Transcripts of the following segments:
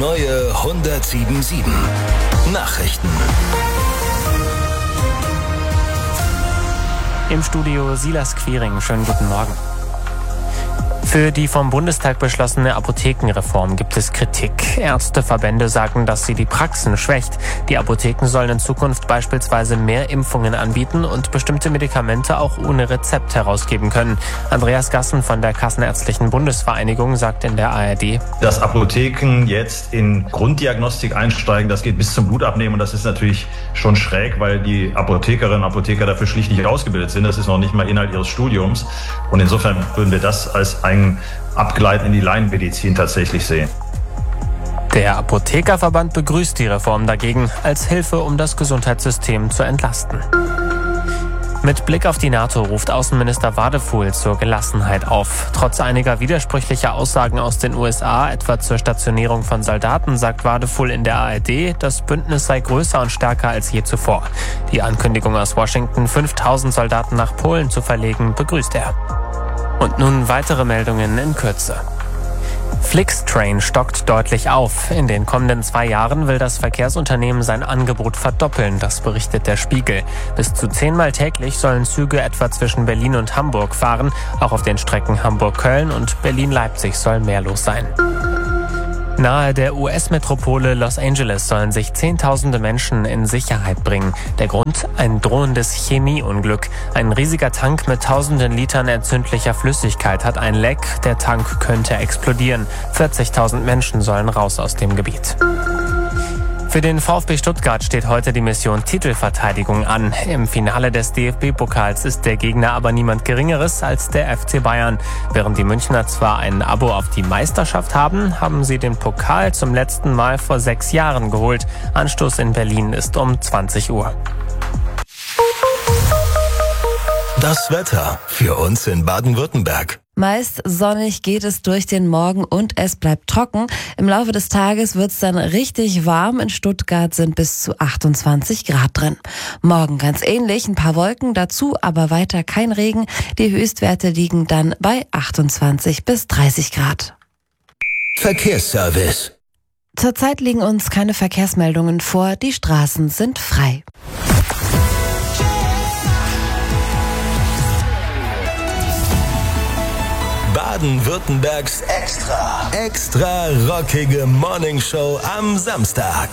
neue 107.7 Nachrichten. Im Studio Silas Quiring. Schönen guten Morgen. Für die vom Bundestag beschlossene Apothekenreform gibt es Kritik. Ärzteverbände sagen, dass sie die Praxen schwächt. Die Apotheken sollen in Zukunft beispielsweise mehr Impfungen anbieten und bestimmte Medikamente auch ohne Rezept herausgeben können. Andreas Gassen von der Kassenärztlichen Bundesvereinigung sagt in der ARD: Dass Apotheken jetzt in Grunddiagnostik einsteigen, das geht bis zum Blutabnehmen, und das ist natürlich schon schräg, weil die Apothekerinnen und Apotheker dafür schlicht nicht ausgebildet sind. Das ist noch nicht mal Inhalt ihres Studiums, und insofern würden wir das als ein Abgleiten in die Laienmedizin tatsächlich sehen. Der Apothekerverband begrüßt die Reform dagegen als Hilfe, um das Gesundheitssystem zu entlasten. Mit Blick auf die NATO ruft Außenminister Wadefuhl zur Gelassenheit auf. Trotz einiger widersprüchlicher Aussagen aus den USA, etwa zur Stationierung von Soldaten, sagt Wadefuhl in der ARD, das Bündnis sei größer und stärker als je zuvor. Die Ankündigung aus Washington, 5000 Soldaten nach Polen zu verlegen, begrüßt er. Und nun weitere Meldungen in Kürze. Flixtrain stockt deutlich auf. In den kommenden 2 Jahren will das Verkehrsunternehmen sein Angebot verdoppeln, das berichtet der Spiegel. Bis zu 10-mal täglich sollen Züge etwa zwischen Berlin und Hamburg fahren. Auch auf den Strecken Hamburg-Köln und Berlin-Leipzig soll mehr los sein. Nahe der US-Metropole Los Angeles sollen sich Zehntausende Menschen in Sicherheit bringen. Der Grund? Ein drohendes Chemieunglück. Ein riesiger Tank mit tausenden Litern entzündlicher Flüssigkeit hat ein Leck. Der Tank könnte explodieren. 40.000 Menschen sollen raus aus dem Gebiet. Für den VfB Stuttgart steht heute die Mission Titelverteidigung an. Im Finale des DFB-Pokals ist der Gegner aber niemand Geringeres als der FC Bayern. Während die Münchner zwar ein Abo auf die Meisterschaft haben, haben sie den Pokal zum letzten Mal vor 6 Jahren geholt. Anstoß in Berlin ist um 20 Uhr. Das Wetter für uns in Baden-Württemberg. Meist sonnig geht es durch den Morgen und es bleibt trocken. Im Laufe des Tages wird es dann richtig warm. In Stuttgart sind bis zu 28 Grad drin. Morgen ganz ähnlich, ein paar Wolken, dazu aber weiter kein Regen. Die Höchstwerte liegen dann bei 28 bis 30 Grad. Verkehrsservice. Zurzeit liegen uns keine Verkehrsmeldungen vor. Die Straßen sind frei. Baden-Württembergs extra rockige Morningshow am Samstag.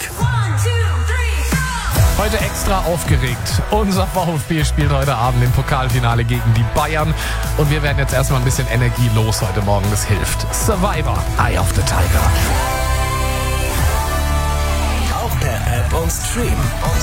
Heute extra aufgeregt. Unser VfB spielt heute Abend im Pokalfinale gegen die Bayern. Und wir werden jetzt erstmal ein bisschen Energie los heute Morgen. Das hilft. Survivor, Eye of the Tiger. Auch per App und Stream.